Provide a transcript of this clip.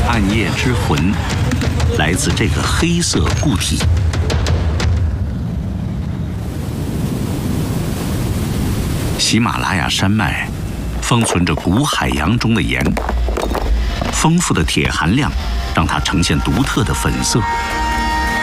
暗夜之魂来自这个黑色固体。喜马拉雅山脉封存着古海洋中的盐，丰富的铁含量让它呈现独特的粉色。